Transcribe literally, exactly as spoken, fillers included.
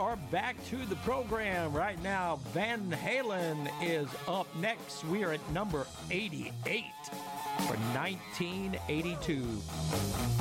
are back to the program. Right now, Van Halen is up next. We are at number eighty-eight for nineteen eighty-two.